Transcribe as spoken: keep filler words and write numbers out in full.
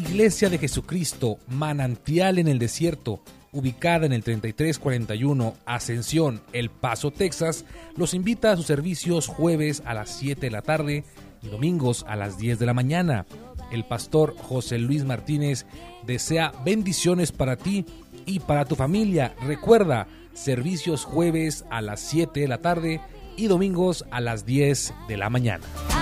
Iglesia de Jesucristo, Manantial en el Desierto, ubicada en el treinta y tres cuarenta y uno Ascensión, El Paso, Texas, los invita a sus servicios jueves a las siete de la tarde y domingos a las diez de la mañana. El pastor José Luis Martínez desea bendiciones para ti y para tu familia. Recuerda, servicios jueves a las siete de la tarde y domingos a las diez de la mañana.